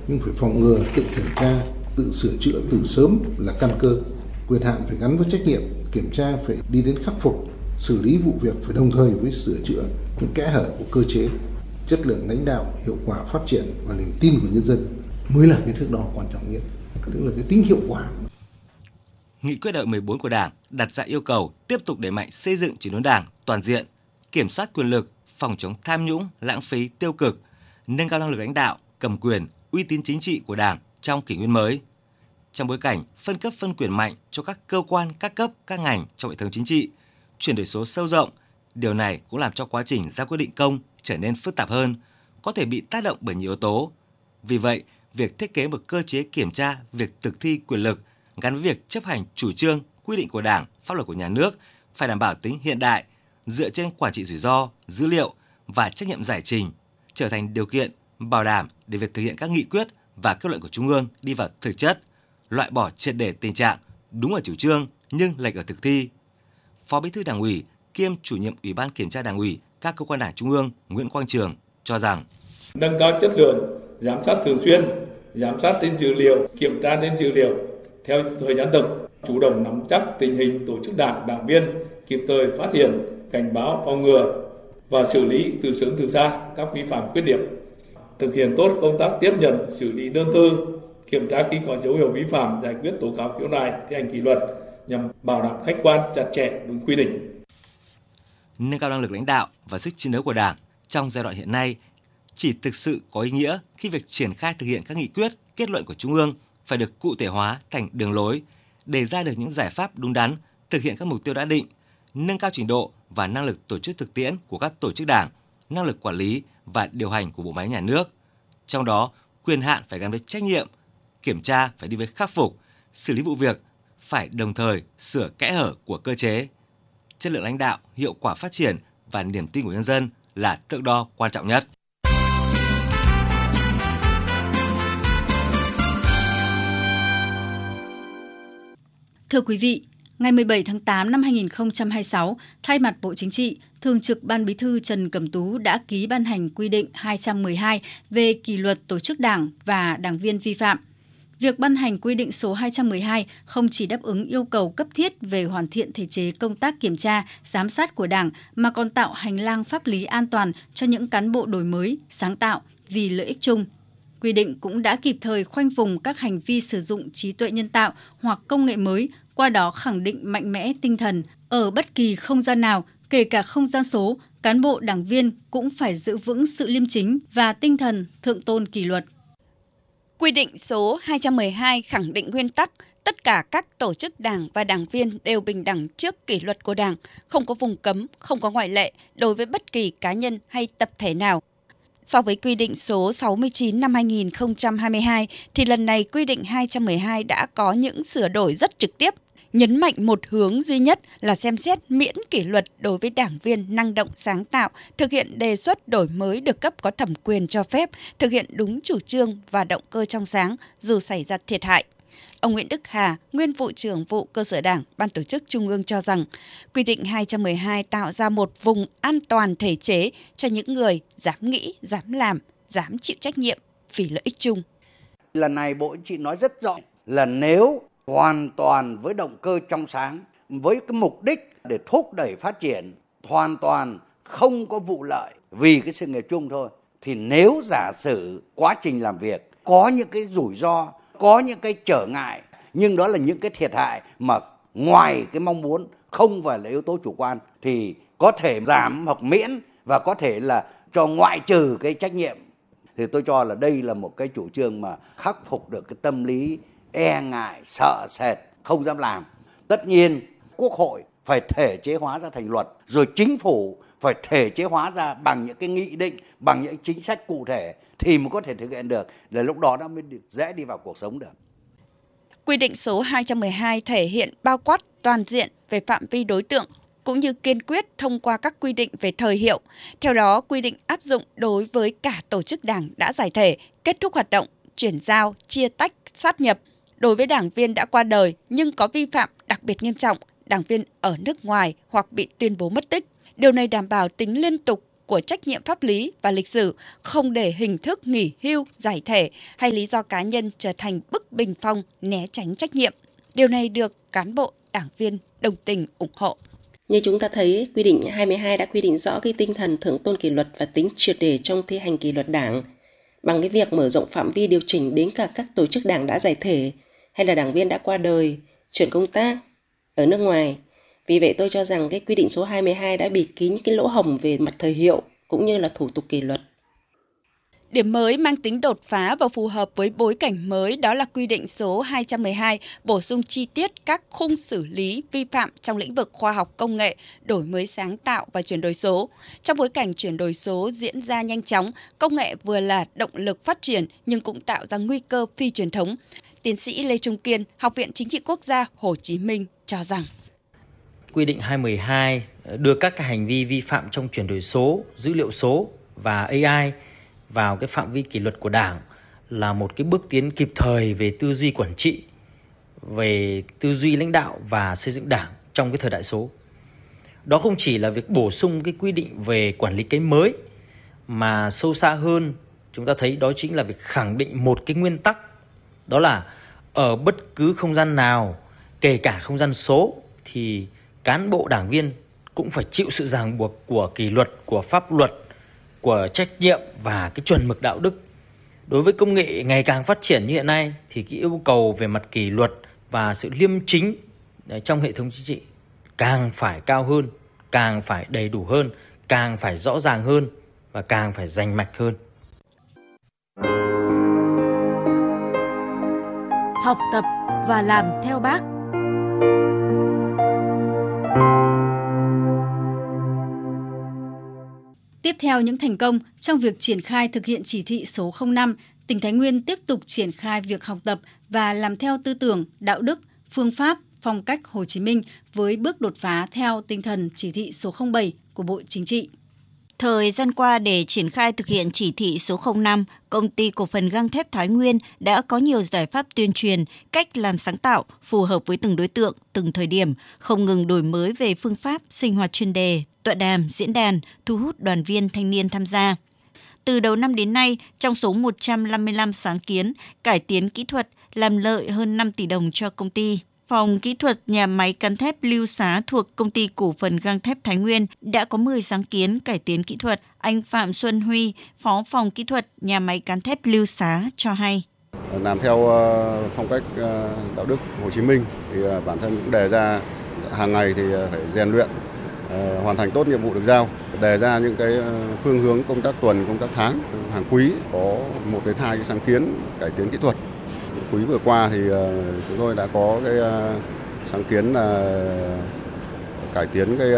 nhưng phải phòng ngừa, tự kiểm tra, tự sửa chữa từ sớm là căn cơ. Quyền hạn phải gắn với trách nhiệm, kiểm tra phải đi đến khắc phục, xử lý vụ việc phải đồng thời với sửa chữa những kẽ hở của cơ chế. Chất lượng lãnh đạo, hiệu quả phát triển và niềm tin của nhân dân mới là cái thước đo quan trọng nhất, tức là cái tính hiệu quả. Nghị quyết đại hội 14 của Đảng đặt ra yêu cầu tiếp tục đẩy mạnh xây dựng chỉnh đốn Đảng toàn diện, kiểm soát quyền lực, phòng chống tham nhũng, lãng phí, tiêu cực, nâng cao năng lực lãnh đạo, cầm quyền, uy tín chính trị của Đảng trong kỷ nguyên mới. Trong bối cảnh phân cấp phân quyền mạnh cho các cơ quan, các cấp, các ngành trong hệ thống chính trị, chuyển đổi số sâu rộng, điều này cũng làm cho quá trình ra quyết định công trở nên phức tạp hơn, có thể bị tác động bởi nhiều yếu tố. Vì vậy, việc thiết kế một cơ chế kiểm tra việc thực thi quyền lực gắn với việc chấp hành chủ trương, quy định của Đảng, pháp luật của nhà nước phải đảm bảo tính hiện đại, dựa trên quản trị rủi ro, dữ liệu và trách nhiệm giải trình, trở thành điều kiện bảo đảm để việc thực hiện các nghị quyết và kết luận của Trung ương đi vào thực chất, loại bỏ triệt để tình trạng đúng ở chủ trương nhưng lệch ở thực thi. Phó Bí thư Đảng ủy kiêm chủ nhiệm Ủy ban Kiểm tra Đảng ủy các cơ quan Đảng Trung ương Nguyễn Quang Trường cho rằng nâng cao chất lượng, giám sát thường xuyên, giám sát trên dữ liệu, kiểm tra trên dữ liệu theo thời gian thực, chủ động nắm chắc tình hình tổ chức Đảng, đảng viên, kịp thời phát hiện, cảnh báo, phòng ngừa và xử lý từ sớm từ xa các vi phạm khuyết điểm. Thực hiện tốt công tác tiếp nhận, xử lý đơn thư, kiểm tra khi có dấu hiệu vi phạm, giải quyết tố cáo khiếu nại, thi hành kỷ luật nhằm bảo đảm khách quan, chặt chẽ, đúng quy định. Nâng cao năng lực lãnh đạo và sức chiến đấu của Đảng trong giai đoạn hiện nay chỉ thực sự có ý nghĩa khi việc triển khai thực hiện các nghị quyết, kết luận của Trung ương phải được cụ thể hóa thành đường lối, đề ra được những giải pháp đúng đắn, thực hiện các mục tiêu đã định, nâng cao trình độ và năng lực tổ chức thực tiễn của các tổ chức Đảng, năng lực quản lý và điều hành của bộ máy nhà nước. Trong đó, quyền hạn phải gắn với trách nhiệm, kiểm tra phải đi với khắc phục, xử lý vụ việc phải đồng thời sửa kẽ hở của cơ chế. Chất lượng lãnh đạo, hiệu quả phát triển và niềm tin của nhân dân là thước đo quan trọng nhất. Thưa quý vị, ngày 17 tháng 8 năm 2026, thay mặt Bộ Chính trị, Thường trực Ban Bí thư Trần Cẩm Tú đã ký ban hành quy định 212 về kỷ luật tổ chức Đảng và đảng viên vi phạm. Việc ban hành quy định số 212 không chỉ đáp ứng yêu cầu cấp thiết về hoàn thiện thể chế công tác kiểm tra, giám sát của Đảng mà còn tạo hành lang pháp lý an toàn cho những cán bộ đổi mới, sáng tạo vì lợi ích chung. Quy định cũng đã kịp thời khoanh vùng các hành vi sử dụng trí tuệ nhân tạo hoặc công nghệ mới, qua đó khẳng định mạnh mẽ tinh thần ở bất kỳ không gian nào, kể cả không gian số, cán bộ đảng viên cũng phải giữ vững sự liêm chính và tinh thần thượng tôn kỷ luật. Quy định số 212 khẳng định nguyên tắc tất cả các tổ chức Đảng và đảng viên đều bình đẳng trước kỷ luật của Đảng, không có vùng cấm, không có ngoại lệ đối với bất kỳ cá nhân hay tập thể nào. So với quy định số 69 năm 2022 thì lần này quy định 212 đã có những sửa đổi rất trực tiếp, nhấn mạnh một hướng duy nhất là xem xét miễn kỷ luật đối với đảng viên năng động sáng tạo, thực hiện đề xuất đổi mới được cấp có thẩm quyền cho phép, thực hiện đúng chủ trương và động cơ trong sáng dù xảy ra thiệt hại. Ông Nguyễn Đức Hà, nguyên vụ trưởng vụ cơ sở Đảng, Ban tổ chức Trung ương cho rằng, quy định 212 tạo ra một vùng an toàn thể chế cho những người dám nghĩ, dám làm, dám chịu trách nhiệm vì lợi ích chung. Lần này Bộ Chính trị nói rất rõ là nếu hoàn toàn với động cơ trong sáng, với cái mục đích để thúc đẩy phát triển, hoàn toàn không có vụ lợi vì cái sự nghiệp chung thôi, thì nếu giả sử quá trình làm việc có những cái rủi ro, có những cái trở ngại, nhưng đó là những cái thiệt hại mà ngoài cái mong muốn, không phải là yếu tố chủ quan, thì có thể giảm hoặc miễn và có thể là cho ngoại trừ cái trách nhiệm. Thì tôi cho là đây là một cái chủ trương mà khắc phục được cái tâm lý e ngại, sợ sệt, không dám làm. Tất nhiên, Quốc hội phải thể chế hóa ra thành luật, rồi chính phủ phải thể chế hóa ra bằng những cái nghị định, bằng những chính sách cụ thể thì mới có thể thực hiện được, để lúc đó nó mới dễ đi vào cuộc sống được. Quy định số 212 thể hiện bao quát toàn diện về phạm vi đối tượng, cũng như kiên quyết thông qua các quy định về thời hiệu. Theo đó, quy định áp dụng đối với cả tổ chức Đảng đã giải thể, kết thúc hoạt động, chuyển giao, chia tách, sát nhập. Đối với đảng viên đã qua đời nhưng có vi phạm đặc biệt nghiêm trọng, đảng viên ở nước ngoài hoặc bị tuyên bố mất tích. Điều này đảm bảo tính liên tục, của trách nhiệm pháp lý và lịch sử, không để hình thức nghỉ hưu, giải thể hay lý do cá nhân trở thành bức bình phong né tránh trách nhiệm. Điều này được cán bộ, đảng viên đồng tình ủng hộ. Như chúng ta thấy, quy định 22 đã quy định rõ cái tinh thần thượng tôn kỷ luật và tính triệt để trong thi hành kỷ luật đảng. Bằng cái việc mở rộng phạm vi điều chỉnh đến cả các tổ chức đảng đã giải thể hay là đảng viên đã qua đời, chuyển công tác ở nước ngoài. Vì vậy tôi cho rằng cái quy định số 22 đã bịt kín những cái lỗ hổng về mặt thời hiệu cũng như là thủ tục kỷ luật. Điểm mới mang tính đột phá và phù hợp với bối cảnh mới đó là quy định số 212 bổ sung chi tiết các khung xử lý vi phạm trong lĩnh vực khoa học công nghệ, đổi mới sáng tạo và chuyển đổi số. Trong bối cảnh chuyển đổi số diễn ra nhanh chóng, công nghệ vừa là động lực phát triển nhưng cũng tạo ra nguy cơ phi truyền thống. Tiến sĩ Lê Trung Kiên, Học viện Chính trị Quốc gia Hồ Chí Minh cho rằng quy định 212 đưa các cái hành vi vi phạm trong chuyển đổi số, dữ liệu số và AI vào cái phạm vi kỷ luật của Đảng là một cái bước tiến kịp thời về tư duy quản trị, về tư duy lãnh đạo và xây dựng Đảng trong cái thời đại số. Đó không chỉ là việc bổ sung cái quy định về quản lý cái mới, mà sâu xa hơn chúng ta thấy đó chính là việc khẳng định một cái nguyên tắc, đó là ở bất cứ không gian nào, kể cả không gian số, thì cán bộ đảng viên cũng phải chịu sự ràng buộc của kỷ luật, của pháp luật, của trách nhiệm và cái chuẩn mực đạo đức. Đối với công nghệ ngày càng phát triển như hiện nay thì cái yêu cầu về mặt kỷ luật và sự liêm chính trong hệ thống chính trị càng phải cao hơn, càng phải đầy đủ hơn, càng phải rõ ràng hơn và càng phải rành mạch hơn. Học tập và làm theo Bác. Tiếp theo những thành công trong việc triển khai thực hiện chỉ thị số 05, tỉnh Thái Nguyên tiếp tục triển khai việc học tập và làm theo tư tưởng, đạo đức, phương pháp, phong cách Hồ Chí Minh với bước đột phá theo tinh thần chỉ thị số 07 của Bộ Chính trị. Thời gian qua, để triển khai thực hiện chỉ thị số 05, Công ty Cổ phần Gang thép Thái Nguyên đã có nhiều giải pháp tuyên truyền, cách làm sáng tạo, phù hợp với từng đối tượng, từng thời điểm, không ngừng đổi mới về phương pháp, sinh hoạt chuyên đề, tọa đàm, diễn đàn, thu hút đoàn viên thanh niên tham gia. Từ đầu năm đến nay, trong số 155 sáng kiến, cải tiến kỹ thuật, làm lợi hơn 5 tỷ đồng cho công ty. Phòng kỹ thuật nhà máy cán thép Lưu Xá thuộc Công ty Cổ phần Gang thép Thái Nguyên đã có 10 sáng kiến cải tiến kỹ thuật. Anh Phạm Xuân Huy, Phó Phòng Kỹ thuật nhà máy cán thép Lưu Xá cho hay. Làm theo phong cách đạo đức Hồ Chí Minh thì bản thân cũng đề ra hàng ngày thì phải rèn luyện, hoàn thành tốt nhiệm vụ được giao. Đề ra những cái phương hướng công tác tuần, công tác tháng, hàng quý có 1 đến 2 cái sáng kiến cải tiến kỹ thuật. Quý vừa qua thì chúng tôi đã có cái sáng kiến là cải tiến cái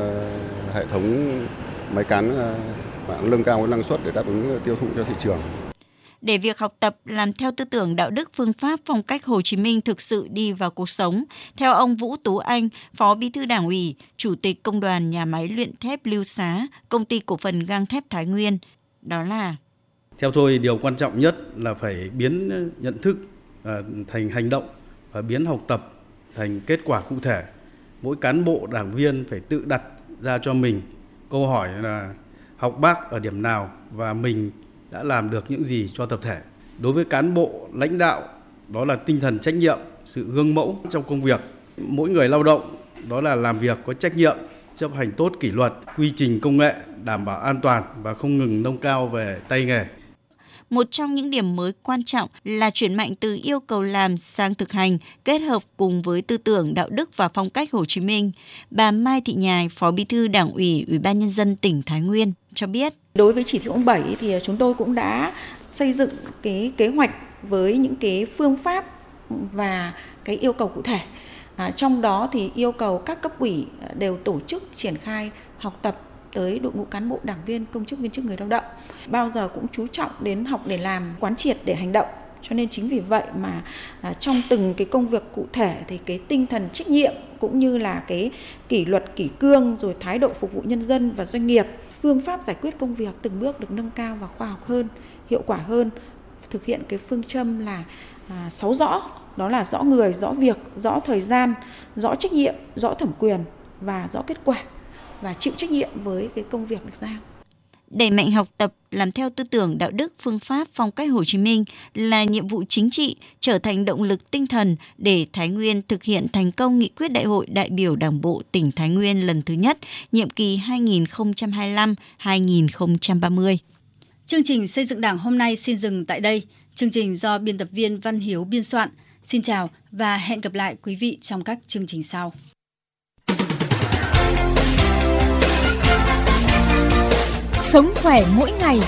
hệ thống máy cán nâng cao cái năng suất để đáp ứng tiêu thụ cho thị trường. Để việc học tập làm theo tư tưởng đạo đức phương pháp phong cách Hồ Chí Minh thực sự đi vào cuộc sống, theo ông Vũ Tú Anh, Phó Bí thư Đảng ủy, Chủ tịch Công đoàn Nhà máy luyện thép Lưu Xá, Công ty Cổ phần Gang thép Thái Nguyên, đó là: theo tôi, điều quan trọng nhất là phải biến nhận thức thành hành động và biến học tập thành kết quả cụ thể. Mỗi cán bộ đảng viên phải tự đặt ra cho mình câu hỏi là học Bác ở điểm nào và mình đã làm được những gì cho tập thể. Đối với cán bộ lãnh đạo, đó là tinh thần trách nhiệm, sự gương mẫu trong công việc. Mỗi người lao động, đó là làm việc có trách nhiệm, chấp hành tốt kỷ luật, quy trình công nghệ, đảm bảo an toàn và không ngừng nâng cao về tay nghề. Một trong những điểm mới quan trọng là chuyển mạnh từ yêu cầu làm sang thực hành, kết hợp cùng với tư tưởng đạo đức và phong cách Hồ Chí Minh. Bà Mai Thị Nhài, Phó Bí thư Đảng ủy, Ủy ban Nhân dân tỉnh Thái Nguyên cho biết. Đối với chỉ thị 07 thì chúng tôi cũng đã xây dựng cái kế hoạch với những cái phương pháp và cái yêu cầu cụ thể. Trong đó thì yêu cầu các cấp ủy đều tổ chức triển khai học tập tới đội ngũ cán bộ, đảng viên, công chức, viên chức, người lao động. Bao giờ cũng chú trọng đến học để làm, quán triệt để hành động. Cho nên chính vì vậy mà trong từng cái công việc cụ thể thì cái tinh thần trách nhiệm cũng như là cái kỷ luật, kỷ cương, rồi thái độ phục vụ nhân dân và doanh nghiệp, phương pháp giải quyết công việc từng bước được nâng cao và khoa học hơn, hiệu quả hơn. Thực hiện cái phương châm là 6 rõ, đó là rõ người, rõ việc, rõ thời gian, rõ trách nhiệm, rõ thẩm quyền và rõ kết quả, và chịu trách nhiệm với cái công việc được giao. đẩy mạnh học tập, làm theo tư tưởng đạo đức, phương pháp, phong cách Hồ Chí Minh là nhiệm vụ chính trị, trở thành động lực tinh thần để Thái Nguyên thực hiện thành công nghị quyết Đại hội đại biểu Đảng bộ tỉnh Thái Nguyên lần thứ nhất, nhiệm kỳ 2025-2030. Chương trình Xây dựng Đảng hôm nay xin dừng tại đây. Chương trình do biên tập viên Văn Hiếu biên soạn. Xin chào và hẹn gặp lại quý vị trong các chương trình sau. Sống khỏe mỗi ngày.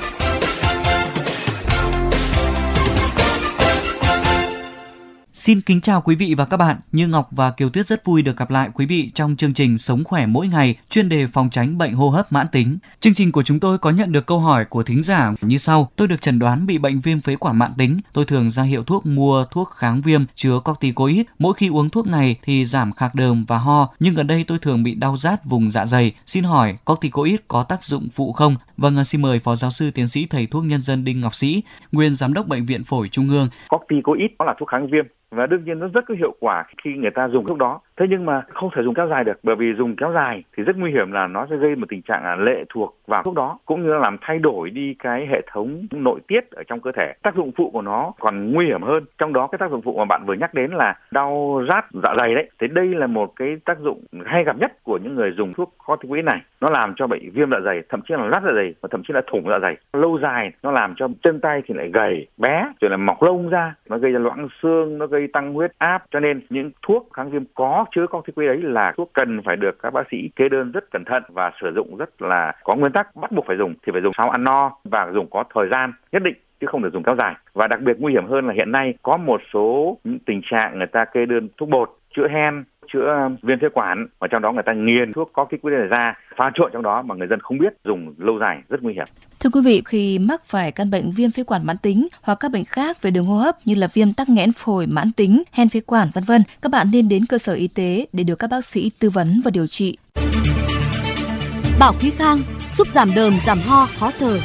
Xin kính chào quý vị và các bạn. Như Ngọc và Kiều Tuyết rất vui được gặp lại quý vị trong chương trình Sống khỏe mỗi ngày, chuyên đề phòng tránh bệnh hô hấp mãn tính. Chương trình của chúng tôi có nhận được câu hỏi của thính giả như sau: tôi được chẩn đoán bị bệnh viêm phế quản mãn tính. Tôi thường ra hiệu thuốc mua thuốc kháng viêm chứa corticoid. Mỗi khi uống thuốc này thì giảm khạc đờm và ho, nhưng gần đây tôi thường bị đau rát vùng dạ dày. Xin hỏi corticoid có tác dụng phụ không? Vâng, xin mời Phó Giáo sư Tiến sĩ Thầy thuốc nhân dân Đinh Ngọc Sĩ, nguyên Giám đốc Bệnh viện Phổi Trung ương. Corticoid nó là thuốc kháng viêm và đương nhiên nó rất có hiệu quả khi người ta dùng thuốc đó. Thế nhưng mà không thể dùng kéo dài được, bởi vì dùng kéo dài thì rất nguy hiểm, là nó sẽ gây một tình trạng lệ thuộc vào thuốc đó, cũng như là làm thay đổi đi cái hệ thống nội tiết ở trong cơ thể. Tác dụng phụ của nó còn nguy hiểm hơn. Trong đó cái tác dụng phụ mà bạn vừa nhắc đến là đau rát dạ dày đấy. Thế đây là một cái tác dụng hay gặp nhất của những người dùng thuốc corticoid này. Nó làm cho bệnh viêm dạ dày, thậm chí là rát dạ dày và thậm chí là thủng dạ dày. Lâu dài nó làm cho chân tay thì lại gầy, bé, rồi là mọc lông ra, nó gây ra loãng xương, nó gây tăng huyết áp. Cho nên những thuốc kháng viêm có chứa corticoid ấy là thuốc cần phải được các bác sĩ kê đơn rất cẩn thận và sử dụng rất là có nguyên tắc, bắt buộc phải dùng thì phải dùng sau ăn no và dùng có thời gian nhất định, chứ không được dùng kéo dài. Và đặc biệt nguy hiểm hơn là hiện nay có một số những tình trạng người ta kê đơn thuốc bột chữa hen, chữa viêm phế quản, và trong đó người ta nghiền thuốc corticoid này ra, pha trộn trong đó mà người dân không biết, dùng lâu dài rất nguy hiểm. Thưa quý vị, khi mắc phải căn bệnh viêm phế quản mãn tính hoặc các bệnh khác về đường hô hấp như là viêm tắc nghẽn phổi mãn tính, hen phế quản v.v., các bạn nên đến cơ sở y tế để được các bác sĩ tư vấn và điều trị. Bảo Khí Khang giúp giảm đờm, giảm ho, khó thở.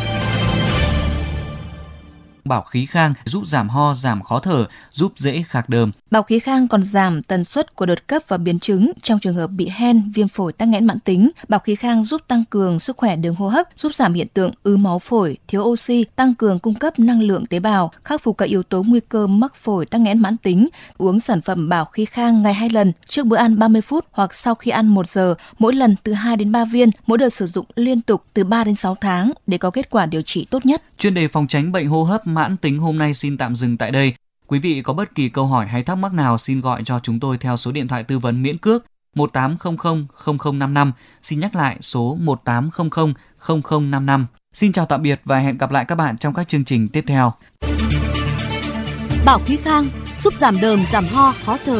Bảo Khí Khang giúp giảm ho, giảm khó thở, giúp dễ khạc đờm. Bảo Khí Khang còn giảm tần suất của đợt cấp và biến chứng trong trường hợp bị hen, viêm phổi tắc nghẽn mãn tính. Bảo Khí Khang giúp tăng cường sức khỏe đường hô hấp, giúp giảm hiện tượng ứ máu phổi, thiếu oxy, tăng cường cung cấp năng lượng tế bào, khắc phục các yếu tố nguy cơ mắc phổi tắc nghẽn mãn tính. Uống sản phẩm Bảo Khí Khang ngày 2 lần, trước bữa ăn 30 phút hoặc sau khi ăn 1 giờ, mỗi lần từ 2 đến 3 viên, mỗi đợt sử dụng liên tục từ 3 đến 6 tháng để có kết quả điều trị tốt nhất. Chuyên đề phòng tránh bệnh hô hấp mãn tính hôm nay xin tạm dừng tại đây. Quý vị có bất kỳ câu hỏi hay thắc mắc nào xin gọi cho chúng tôi theo số điện thoại tư vấn miễn cước 1800 0055. Xin nhắc lại số 1800 0055. Xin chào tạm biệt và hẹn gặp lại các bạn trong các chương trình tiếp theo. Bảo Khí Khang giúp giảm đờm, giảm ho, khó thở.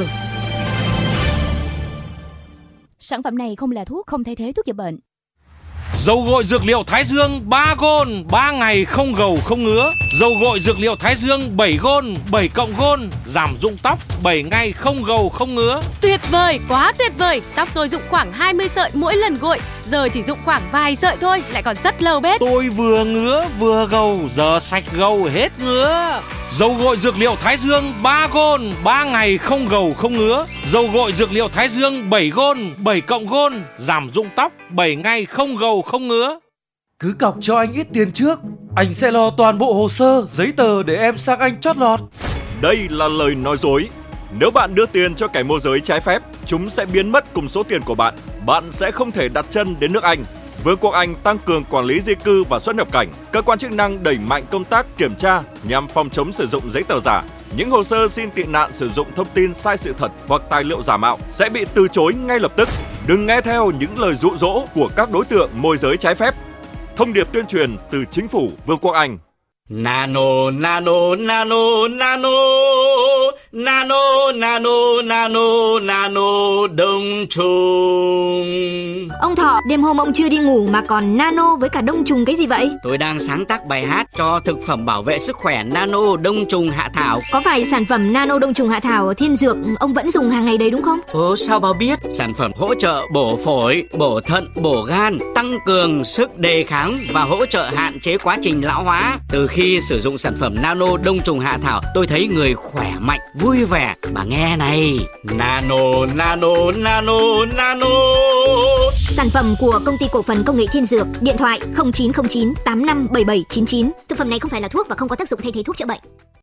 Sản phẩm này không là thuốc, không thay thế thuốc chữa bệnh. Dầu gội dược liệu Thái Dương 3 gôn, 3 ngày không gầu không ngứa. Dầu gội dược liệu Thái Dương 7 gôn, 7 cộng gôn, giảm rụng tóc, 7 ngày không gầu không ngứa. Tuyệt vời, quá tuyệt vời. Tóc tôi rụng khoảng 20 sợi mỗi lần gội, giờ chỉ rụng khoảng vài sợi thôi, lại còn rất lâu bết. Tôi vừa ngứa vừa gầu, giờ sạch gầu hết ngứa. Dầu gội dược liệu Thái Dương 3 gôn, 3 ngày không gầu không ngứa. Dầu gội dược liệu Thái Dương 7 gôn, 7 cộng gôn, giảm rụng tóc, 7 ngày không gầu không ngứa. Cứ cọc cho anh ít tiền trước, anh sẽ lo toàn bộ hồ sơ, giấy tờ để em sang Anh chót lọt. Đây là lời nói dối. Nếu bạn đưa tiền cho kẻ môi giới trái phép, chúng sẽ biến mất cùng số tiền của bạn. Bạn sẽ không thể đặt chân đến nước Anh. Vương quốc Anh tăng cường quản lý di cư và xuất nhập cảnh. Cơ quan chức năng đẩy mạnh công tác kiểm tra nhằm phòng chống sử dụng giấy tờ giả. Những hồ sơ xin tị nạn sử dụng thông tin sai sự thật hoặc tài liệu giả mạo sẽ bị từ chối ngay lập tức. Đừng nghe theo những lời dụ dỗ của các đối tượng môi giới trái phép. Thông điệp tuyên truyền từ chính phủ Vương quốc Anh. Nano, nano, nano, nano, nano, nano, nano, nano, đông trùng. Ông Thọ, đêm hôm ông chưa đi ngủ mà còn nano với cả đông trùng cái gì vậy? Tôi đang sáng tác bài hát cho thực phẩm bảo vệ sức khỏe nano đông trùng hạ thảo. Có phải sản phẩm nano đông trùng hạ thảo thiên dược ông vẫn dùng hàng ngày đấy đúng không? Ồ, sao bà biết? Sản phẩm hỗ trợ bổ phổi, bổ thận, bổ gan, tăng cường sức đề kháng và hỗ trợ hạn chế quá trình lão hóa. Từ khi sử dụng sản phẩm nano đông trùng hạ thảo, tôi thấy người khỏe mạnh, vui vẻ. Bà nghe này, nano, nano, nano, nano. Sản phẩm của Công ty Cổ phần Công nghệ Thiên Dược, điện thoại 0909 857799. Thực phẩm này không phải là thuốc và không có tác dụng thay thế thuốc chữa bệnh.